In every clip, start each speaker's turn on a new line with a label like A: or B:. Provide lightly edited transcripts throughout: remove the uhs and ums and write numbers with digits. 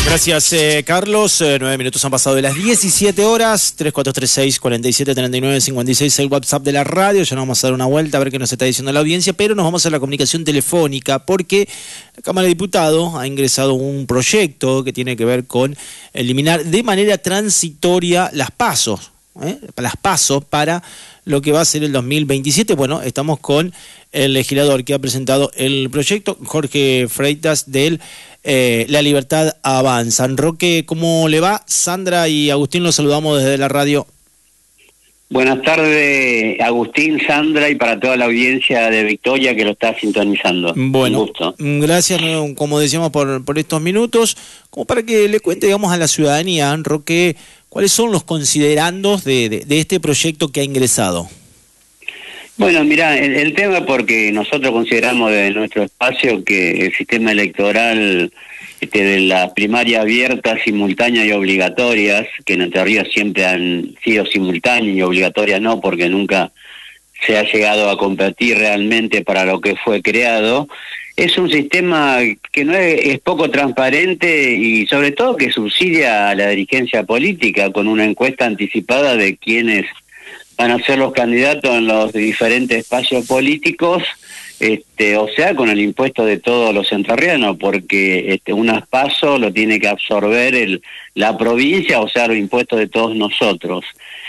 A: Gracias, Carlos. 9 minutos han pasado de las 17 horas. 3436-4739-56, el WhatsApp de la radio. Ya nos vamos a dar una vuelta a ver qué nos está diciendo la audiencia, pero nos vamos a la comunicación telefónica porque la Cámara de Diputados ha ingresado un proyecto que tiene que ver con eliminar de manera transitoria las PASO, para lo que va a ser el 2027. Bueno, estamos con el legislador que ha presentado el proyecto, Jorge Freitas, del La Libertad Avanza. Roque, ¿cómo le va? Sandra y Agustín, los saludamos desde la radio.
B: Buenas tardes, Agustín, Sandra, y para toda la audiencia de Victoria que lo está sintonizando.
A: Bueno,
B: un gusto.
A: Gracias, como decíamos, por estos minutos, como para que le cuente, digamos, a la ciudadanía, Roque, ¿cuáles son los considerandos de este proyecto que ha ingresado?
B: Bueno, mira, el tema, porque nosotros consideramos desde nuestro espacio que el sistema electoral de las primarias abiertas, simultáneas y obligatorias, que en Entre Ríos siempre han sido simultáneas y obligatorias no, porque nunca se ha llegado a competir realmente para lo que fue creado, es un sistema que no es poco transparente y sobre todo que subsidia a la dirigencia política con una encuesta anticipada de quienes van a ser los candidatos en los diferentes espacios políticos, o sea, con el impuesto de todos los entrerrianos, porque unas PASO lo tiene que absorber la provincia, o sea, los impuestos de todos nosotros.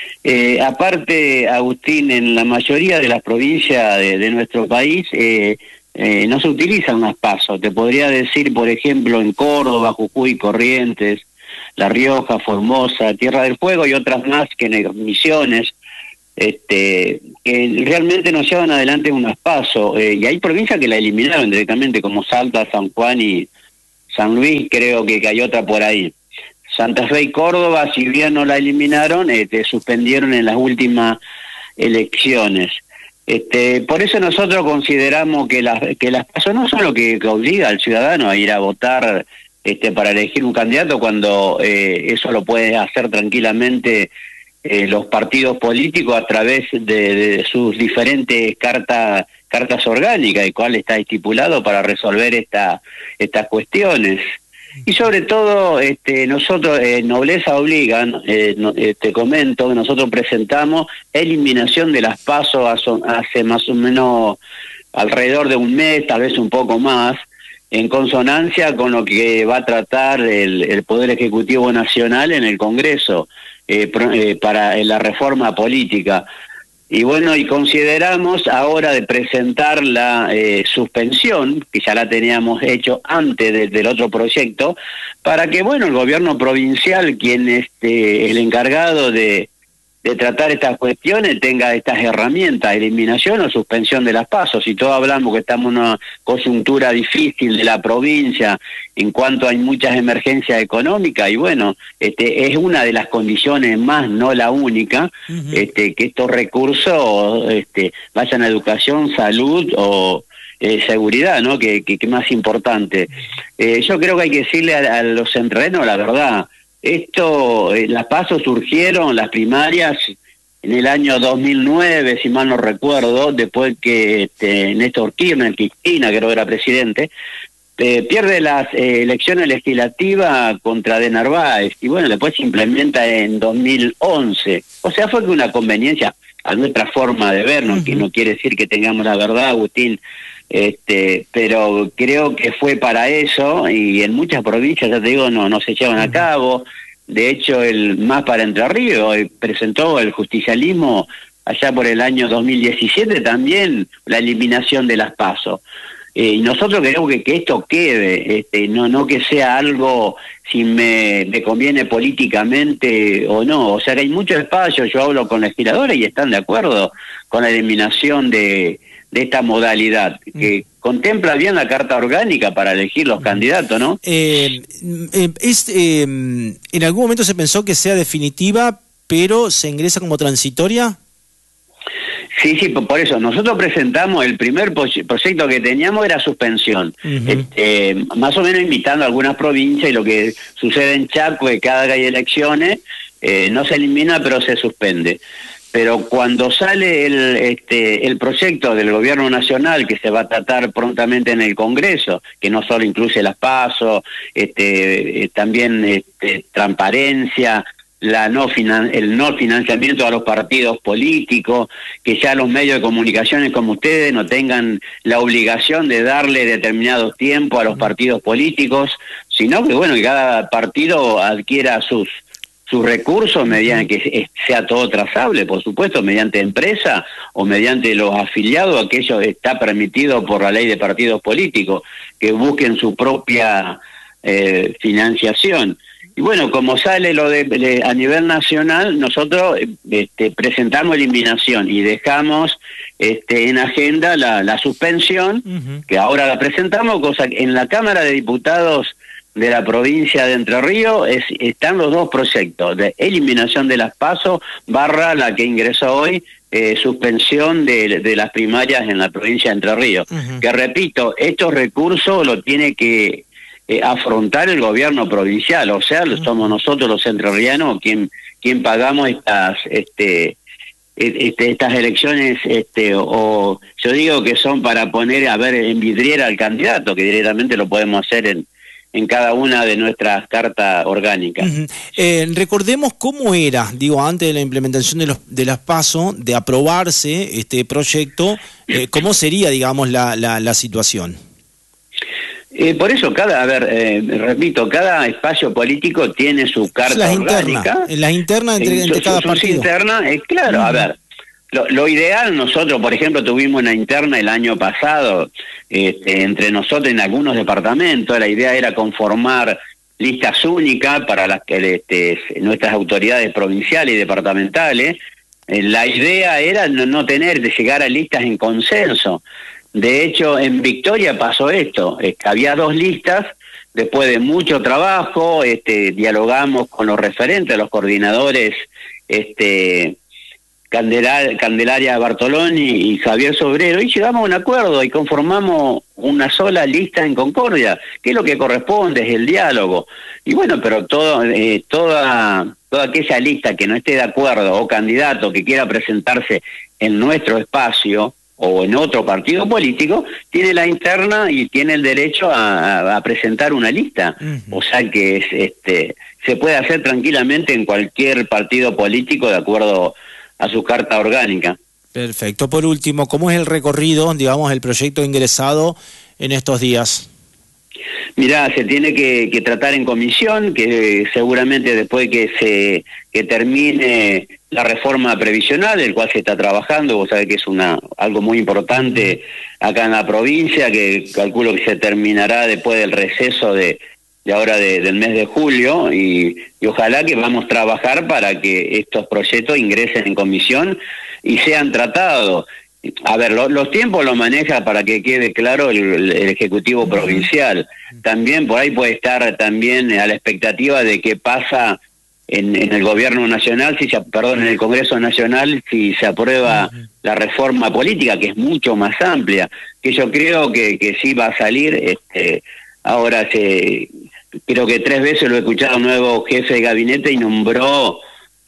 B: Aparte, Agustín, en la mayoría de las provincias de nuestro país no se utilizan unas PASO. Te podría decir, por ejemplo, en Córdoba, Jujuy, Corrientes, La Rioja, Formosa, Tierra del Fuego y otras más que en Misiones, que realmente no llevan adelante unas PASO, y hay provincias que la eliminaron directamente, como Salta, San Juan y San Luis, creo que hay otra por ahí. Santa Fe y Córdoba, si bien no la eliminaron, suspendieron en las últimas elecciones. Por eso nosotros consideramos que las PASO no son lo que obliga al ciudadano a ir a votar para elegir un candidato, cuando eso lo puede hacer tranquilamente los partidos políticos a través de sus diferentes cartas orgánicas, el cual está estipulado para resolver estas cuestiones. Y sobre todo, nosotros, Nobleza Obligan, te comento que nosotros presentamos eliminación de las PASO hace más o menos alrededor de un mes, tal vez un poco más, en consonancia con lo que va a tratar el Poder Ejecutivo Nacional en el Congreso, para la reforma política. Y bueno, y consideramos ahora de presentar la suspensión, que ya la teníamos hecho antes del otro proyecto, para que, bueno, el gobierno provincial, quien es el encargado de tratar estas cuestiones, tenga estas herramientas, eliminación o suspensión de las PASO. Si todos hablamos que estamos en una coyuntura difícil de la provincia en cuanto hay muchas emergencias económicas, y bueno, es una de las condiciones más, no la única, que estos recursos vayan a educación, salud o seguridad, ¿no? Que más importante. Yo creo que hay que decirle a los entrenos la verdad. Las PASO surgieron, las primarias, en el año 2009, si mal no recuerdo, después que Néstor Kirchner, Cristina, creo que era presidente, pierde las elecciones legislativas contra de Narváez, y bueno, después se implementa en 2011. O sea, fue una conveniencia a nuestra forma de vernos, que no quiere decir que tengamos la verdad, Agustín, pero creo que fue para eso, y en muchas provincias, ya te digo, no se llevan a cabo. De hecho, más para Entre Ríos presentó el justicialismo allá por el año 2017 también la eliminación de las PASO. Y nosotros queremos que esto quede, no que sea algo si me conviene políticamente o no. O sea, que hay mucho espacio. Yo hablo con legisladores y están de acuerdo con la eliminación de esta modalidad, que contempla bien la carta orgánica para elegir los candidatos, ¿no?
A: En algún momento se pensó que sea definitiva, pero se ingresa como transitoria.
B: Sí, por eso. Nosotros presentamos el primer proyecto que teníamos era suspensión. Más o menos invitando a algunas provincias, y lo que sucede en Chaco, que cada que hay elecciones, no se elimina, pero se suspende. pero cuando sale el proyecto del gobierno nacional que se va a tratar prontamente en el Congreso, que no solo incluye las PASO, también transparencia, el no financiamiento a los partidos políticos, que ya los medios de comunicaciones como ustedes no tengan la obligación de darle determinados tiempos a los partidos políticos, sino que bueno, que cada partido adquiera sus recursos mediante que sea todo trazable, por supuesto, mediante empresa o mediante los afiliados, aquello está permitido por la ley de partidos políticos, que busquen su propia financiación. Y bueno, como sale lo a nivel nacional, nosotros presentamos eliminación y dejamos en agenda la suspensión, que ahora la presentamos, cosa que en la Cámara de Diputados de la provincia de Entre Ríos están los dos proyectos de eliminación de las PASO / la que ingresó hoy, suspensión de las primarias en la provincia de Entre Ríos. Que repito, estos recursos los tiene que afrontar el gobierno provincial, o sea, somos nosotros los entrerrianos quien pagamos estas elecciones, o yo digo que son para poner a ver en vidriera al candidato, que directamente lo podemos hacer en cada una de nuestras cartas orgánicas.
A: Recordemos cómo era, digo, antes de la implementación de las PASO, de aprobarse este proyecto, cómo sería, digamos, la situación.
B: Por eso repito, cada espacio político tiene su carta orgánica.
A: Las internas entre cada partido.
B: Internas, claro, a ver, lo ideal, nosotros, por ejemplo, tuvimos una interna el año pasado, entre nosotros en algunos departamentos. La idea era conformar listas únicas para las que nuestras autoridades provinciales y departamentales. La idea era no tener de llegar a listas en consenso. De hecho, en Victoria pasó esto, había dos listas, después de mucho trabajo, dialogamos con los referentes, los coordinadores, Candelaria Bartoloni y Javier Sobrero, y llegamos a un acuerdo y conformamos una sola lista en Concordia, que es lo que corresponde, es el diálogo. Y bueno, pero toda aquella lista que no esté de acuerdo o candidato que quiera presentarse en nuestro espacio o en otro partido político, tiene la interna y tiene el derecho a presentar una lista. O sea que se puede hacer tranquilamente en cualquier partido político de acuerdo a su carta orgánica.
A: Perfecto. Por último, ¿cómo es el recorrido, digamos, el proyecto ingresado en estos días?
B: Mirá, se tiene que tratar en comisión, que seguramente después que termine la reforma previsional, el cual se está trabajando, vos sabés que es algo muy importante acá en la provincia, que calculo que se terminará después del receso del mes de julio, y ojalá que vamos a trabajar para que estos proyectos ingresen en comisión y sean tratados. A ver, los tiempos los maneja, para que quede claro, el Ejecutivo Provincial. También por ahí puede estar también a la expectativa de qué pasa en el Gobierno Nacional, en el Congreso Nacional, si se aprueba la reforma política, que es mucho más amplia, que yo creo que sí va a salir. Ahora creo que 3 veces lo he escuchado un nuevo jefe de gabinete y nombró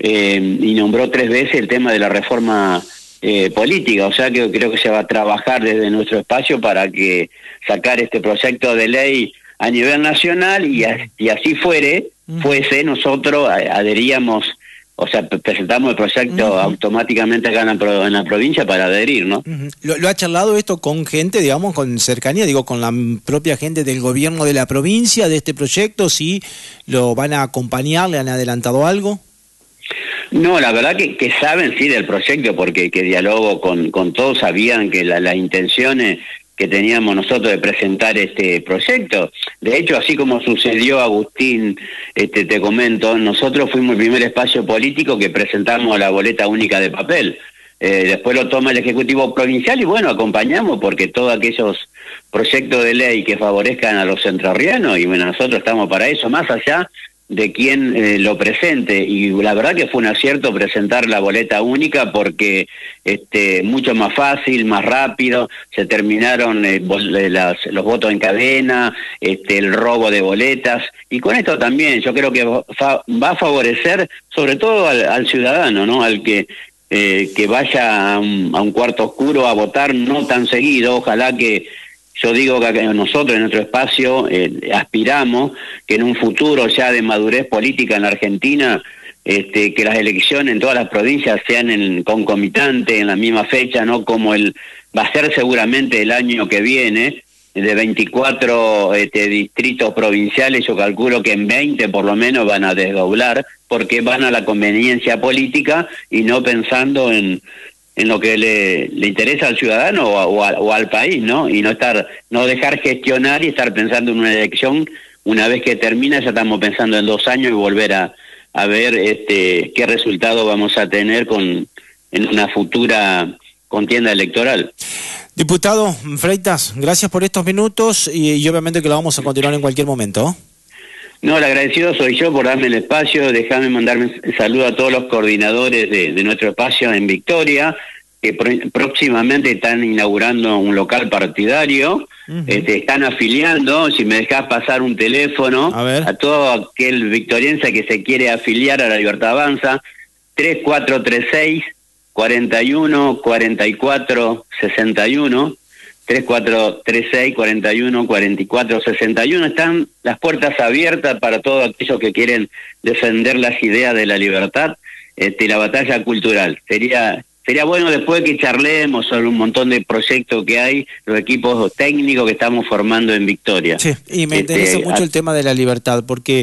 B: 3 veces el tema de la reforma política, o sea que creo que se va a trabajar desde nuestro espacio para que sacar este proyecto de ley a nivel nacional, y así fuese, nosotros adheríamos, o sea, presentamos el proyecto automáticamente acá en la provincia para adherir, ¿no?
A: ¿Lo ha charlado esto con gente, digamos, con cercanía, con la propia gente del gobierno de la provincia de este proyecto? ¿Si lo van a acompañar, le han adelantado algo?
B: No, la verdad que saben, sí, del proyecto, porque que dialogo con todos, sabían que las intenciones que teníamos nosotros de presentar este proyecto. De hecho, así como sucedió, Agustín, te comento, nosotros fuimos el primer espacio político que presentamos la boleta única de papel. Después lo toma el Ejecutivo Provincial y bueno, acompañamos, porque todos aquellos proyectos de ley que favorezcan a los entrerrianos, y bueno, nosotros estamos para eso, más allá de quién lo presente. Y la verdad que fue un acierto presentar la boleta única, porque mucho más fácil, más rápido, se terminaron los votos en cadena, el robo de boletas, y con esto también yo creo que va a favorecer sobre todo al ciudadano, ¿no? Al que que vaya a un cuarto oscuro a votar no tan seguido. Ojalá que, yo digo que nosotros en nuestro espacio aspiramos que en un futuro ya de madurez política en la Argentina, que las elecciones en todas las provincias sean concomitantes, en la misma fecha, no como va a ser seguramente el año que viene, de 24 distritos provinciales. Yo calculo que en 20 por lo menos van a desdoblar, porque van a la conveniencia política y no pensando en lo que le interesa al ciudadano o al país, ¿no? Y no dejar gestionar y estar pensando en una elección. Una vez que termina, ya estamos pensando en 2 años y volver a ver qué resultado vamos a tener en una futura contienda electoral.
A: Diputado Freitas, gracias por estos minutos y obviamente que lo vamos a continuar en cualquier momento.
B: No, el agradecido soy yo por darme el espacio. Déjame mandarme un saludo a todos los coordinadores de nuestro espacio en Victoria, que próximamente están inaugurando un local partidario. Están afiliando. Si me dejás pasar un teléfono a todo aquel victoriense que se quiere afiliar a La Libertad Avanza, 3436 41 44 61, 3436 41 44 61. Están las puertas abiertas para todos aquellos que quieren defender las ideas de la libertad, la batalla cultural. Sería bueno después que charlemos sobre un montón de proyectos que hay, los equipos técnicos que estamos formando en Victoria.
A: Sí, y me interesa mucho el tema de la libertad, porque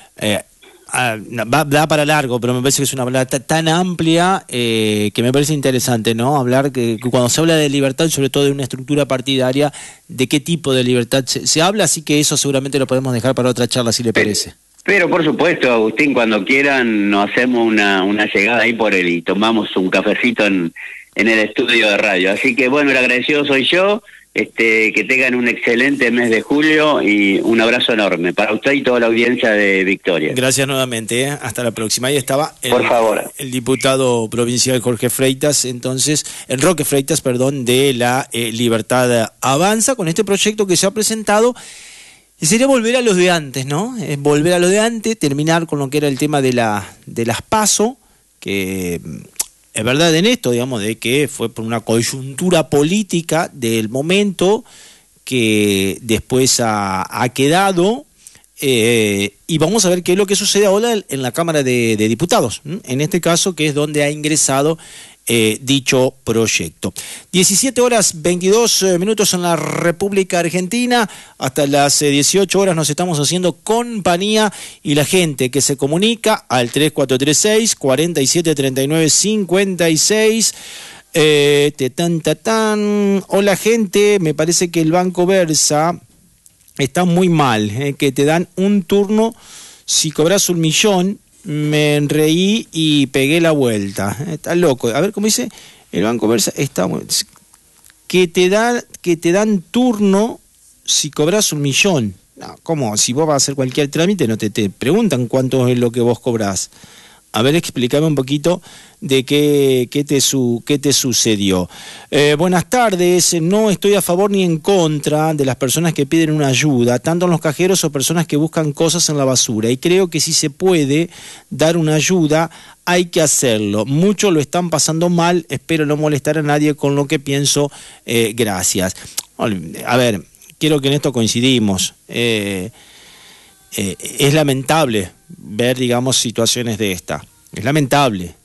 A: da para largo, pero me parece que es una palabra tan amplia que me parece interesante, ¿no? Hablar que cuando se habla de libertad, sobre todo de una estructura partidaria, de qué tipo de libertad se habla, así que eso seguramente lo podemos dejar para otra charla, si le parece.
B: Pero por supuesto, Agustín, cuando quieran nos hacemos una llegada ahí por él y tomamos un cafecito en el estudio de radio. Así que bueno, el agradecido soy yo. Que tengan un excelente mes de julio y un abrazo enorme para usted y toda la audiencia de Victoria.
A: Gracias nuevamente, hasta la próxima. Ahí estaba
B: por favor,
A: el diputado provincial Jorge Freitas, entonces, Roque Freitas, perdón, de la Libertad Avanza, con este proyecto que se ha presentado. Y sería volver a los de antes, ¿no? Volver a lo de antes, terminar con lo que era el tema de las PASO, que es verdad en esto, digamos, de que fue por una coyuntura política del momento que después ha quedado, y vamos a ver qué es lo que sucede ahora en la Cámara de Diputados, en este caso, que es donde ha ingresado dicho proyecto. 17:22 en la República Argentina. Hasta las 18 horas nos estamos haciendo compañía, y la gente que se comunica al 3436 4739 56. Hola gente, me parece que el Banco Versa está muy mal, que te dan un turno si cobras 1 millón. Me reí y pegué la vuelta. Está loco. A ver cómo dice. El Banco Versa está muy... que te dan turno si cobras 1 millón. No, ¿cómo? Si vos vas a hacer cualquier trámite no te preguntan cuánto es lo que vos cobrás. A ver, explícame un poquito de qué te sucedió. Buenas tardes. No estoy a favor ni en contra de las personas que piden una ayuda, tanto en los cajeros o personas que buscan cosas en la basura. Y creo que si se puede dar una ayuda, hay que hacerlo. Muchos lo están pasando mal. Espero no molestar a nadie con lo que pienso. Gracias. A ver, quiero que en esto coincidimos. Es lamentable ver, digamos, situaciones de esta. Es lamentable.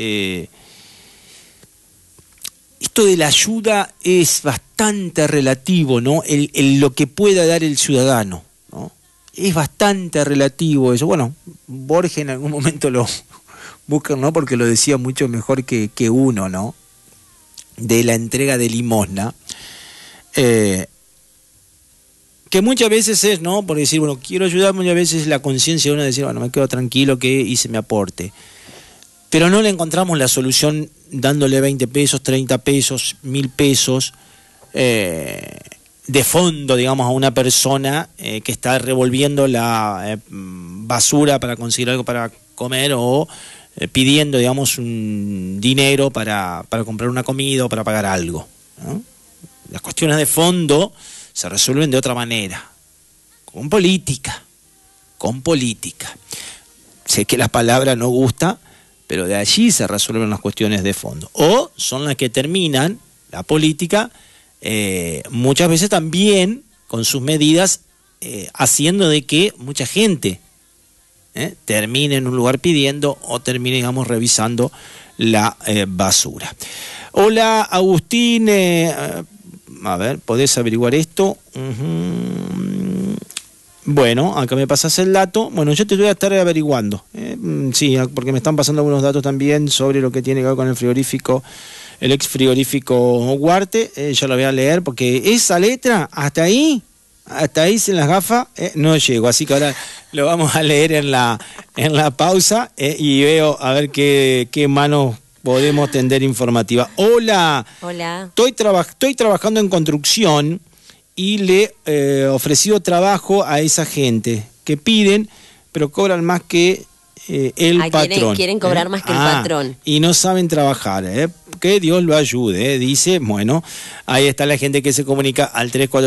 A: Esto de la ayuda es bastante relativo, ¿no? Lo que pueda dar el ciudadano, ¿no? Es bastante relativo eso. Bueno, Borges en algún momento lo buscan, ¿no? Porque lo decía mucho mejor que uno, ¿no? De la entrega de limosna. Que muchas veces es, ¿no? Por decir, bueno, quiero ayudar, muchas veces es la conciencia de uno de decir, bueno, me quedo tranquilo que hice mi aporte. Pero no le encontramos la solución dándole 20 pesos, 30 pesos, 1000 pesos de fondo, digamos, a una persona que está revolviendo la basura para conseguir algo para comer o pidiendo, digamos, un dinero para comprar una comida o para pagar algo, ¿no? Las cuestiones de fondo se resuelven de otra manera, con política. Sé que la palabra no gusta, pero de allí se resuelven las cuestiones de fondo. O son las que terminan, la política, muchas veces también con sus medidas, haciendo de que mucha gente termine en un lugar pidiendo o termine, digamos, revisando la basura. Hola, Agustín, a ver, ¿podés averiguar esto? Bueno, acá me pasas el dato. Bueno, yo te voy a estar averiguando. Sí, porque me están pasando algunos datos también sobre lo que tiene que ver con el frigorífico, el ex frigorífico Huarte. Yo lo voy a leer porque esa letra, hasta ahí sin las gafas, no llego. Así que ahora lo vamos a leer en la pausa y veo a ver qué manos podemos tender informativa. Hola.
C: Hola.
A: Estoy trabajando en construcción y le he ofrecido trabajo a esa gente que piden, pero cobran más que el patrón.
C: Quieren cobrar más que el patrón.
A: Y no saben trabajar, que Dios lo ayude, dice. Bueno, ahí está la gente que se comunica al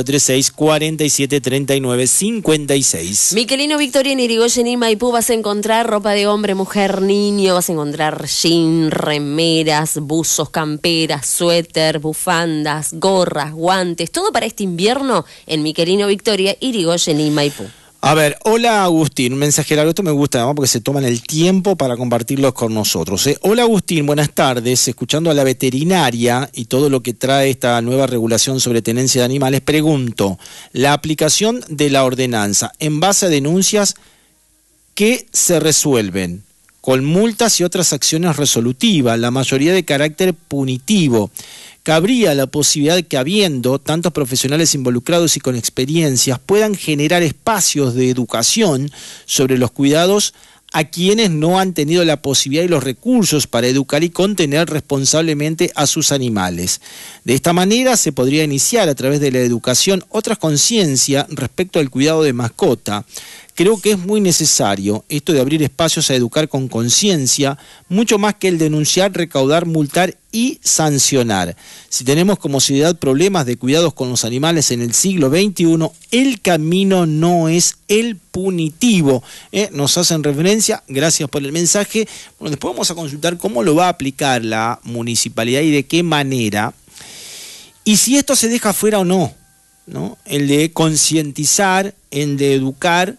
A: 3436-4739-56.
C: Miquelino Victoria en Irigoyen y Maipú vas a encontrar ropa de hombre, mujer, niño, vas a encontrar jean, remeras, buzos, camperas, suéter, bufandas, gorras, guantes, todo para este invierno en Miquelino Victoria, Irigoyen y Maipú.
A: A ver, hola Agustín, un mensaje largo, esto me gusta, ¿no? Porque se toman el tiempo para compartirlos con nosotros. Hola Agustín, buenas tardes, escuchando a la veterinaria y todo lo que trae esta nueva regulación sobre tenencia de animales, pregunto, la aplicación de la ordenanza en base a denuncias que se resuelven con multas y otras acciones resolutivas, la mayoría de carácter punitivo. Cabría la posibilidad de que, habiendo tantos profesionales involucrados y con experiencias, puedan generar espacios de educación sobre los cuidados a quienes no han tenido la posibilidad y los recursos para educar y contener responsablemente a sus animales. De esta manera se podría iniciar a través de la educación otra conciencia respecto al cuidado de mascota. Creo que es muy necesario esto de abrir espacios a educar con conciencia, mucho más que el denunciar, recaudar, multar y sancionar. Si tenemos como sociedad problemas de cuidados con los animales en el siglo XXI, el camino no es el punitivo. Nos hacen referencia, gracias por el mensaje. Bueno, después vamos a consultar cómo lo va a aplicar la municipalidad y de qué manera. Y si esto se deja fuera o no, ¿no? El de concientizar, el de educar,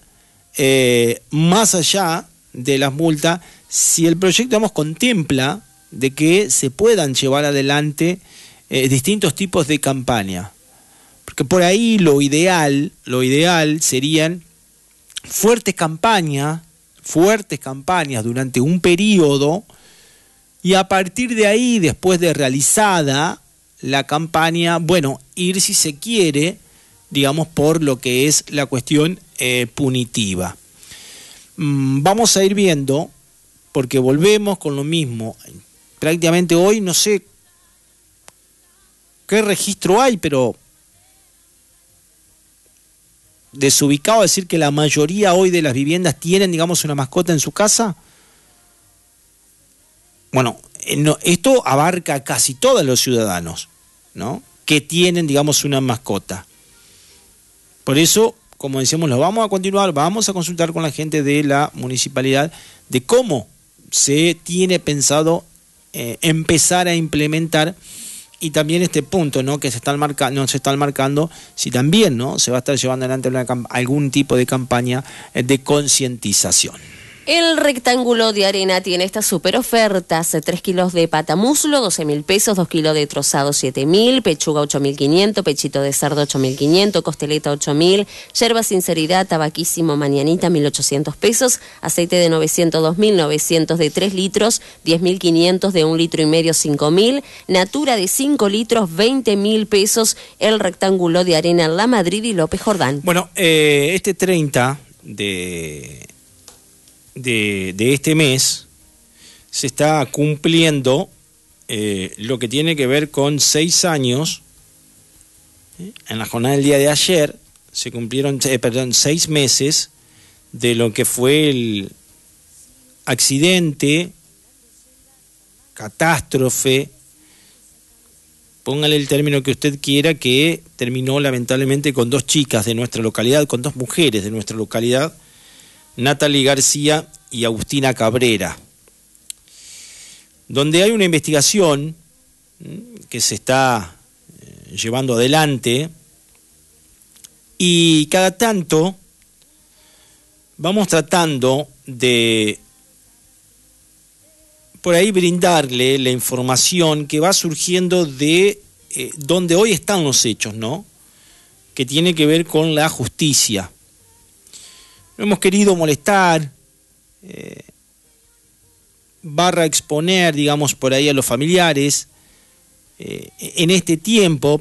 A: más allá de las multas, si el proyecto, digamos, contempla de que se puedan llevar adelante distintos tipos de campaña, porque por ahí lo ideal serían fuertes campañas durante un periodo, y a partir de ahí, después de realizada la campaña, bueno, ir, si se quiere, digamos, por lo que es la cuestión punitiva. Vamos a ir viendo, porque volvemos con lo mismo. Prácticamente hoy no sé qué registro hay, pero desubicado decir que la mayoría hoy de las viviendas tienen, digamos, una mascota en su casa. Bueno, esto abarca a casi todos los ciudadanos, ¿no?, que tienen, digamos, una mascota. Por eso, como decíamos, lo vamos a continuar, vamos a consultar con la gente de la municipalidad de cómo se tiene pensado empezar a implementar, y también este punto, ¿no?, que se están marcando, si también, ¿no?, se va a estar llevando adelante algún tipo de campaña de concientización.
C: El Rectángulo de Arena tiene estas super ofertas: 3 kilos de patamuslo, 12.000 pesos, 2 kilos de trozado, 7.000, pechuga, 8.500, pechito de cerdo, 8.500, costeleta, 8.000, yerba sinceridad, tabaquísimo, mañanita, 1.800 pesos, aceite de 900, 2.900 de 3 litros, 10.500 de 1,5 litros, 5.000, natura de 5 litros, 20.000 pesos, el Rectángulo de Arena en La Madrid y López Jordán.
A: Bueno, este 30 de este mes se está cumpliendo lo que tiene que ver con 6 años. En la jornada del día de ayer se cumplieron 6 meses de lo que fue el accidente, catástrofe, póngale el término que usted quiera, que terminó lamentablemente con 2 chicas de nuestra localidad, con 2 mujeres de nuestra localidad, Natalie García y Agustina Cabrera. donde hay una investigación que se está llevando adelante, y cada tanto vamos tratando de por ahí brindarle la información que va surgiendo de donde hoy están los hechos, ¿no? Que tiene que ver con la justicia. No hemos querido molestar, barra exponer, digamos, por ahí a los familiares en este tiempo.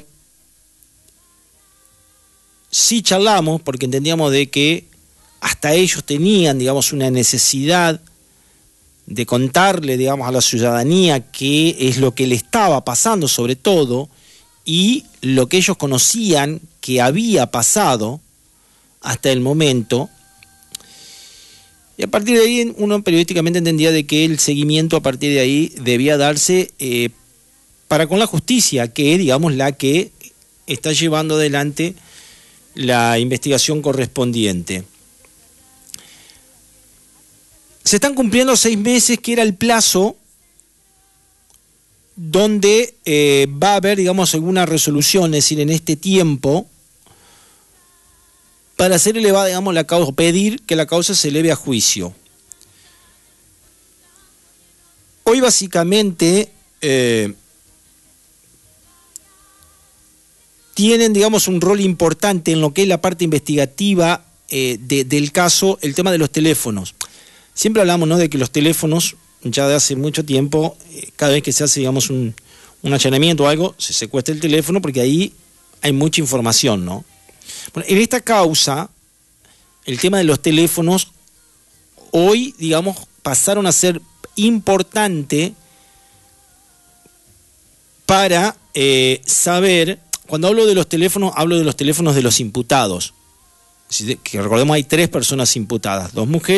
A: Sí charlamos porque entendíamos de que hasta ellos tenían, digamos, una necesidad de contarle, digamos, a la ciudadanía qué es lo que le estaba pasando sobre todo, y lo que ellos conocían que había pasado hasta el momento. Y a partir de ahí uno periodísticamente entendía de que el seguimiento a partir de ahí debía darse para con la justicia, que es, digamos, la que está llevando adelante la investigación correspondiente. Se están cumpliendo 6 meses, que era el plazo donde va a haber, digamos, alguna resolución, es decir, en este tiempo, para hacer elevada, digamos, la causa, pedir que la causa se eleve a juicio. Hoy básicamente tienen, digamos, un rol importante en lo que es la parte investigativa del caso, el tema de los teléfonos. Siempre hablamos, ¿no?, de que los teléfonos, ya de hace mucho tiempo, cada vez que se hace, digamos, un allanamiento o algo, se secuestra el teléfono porque ahí hay mucha información, ¿no? Bueno, en esta causa, el tema de los teléfonos, hoy, digamos, pasaron a ser importante para saber, cuando hablo de los teléfonos, hablo de los teléfonos de los imputados. Que recordemos, hay 3 personas imputadas, 2 mujeres.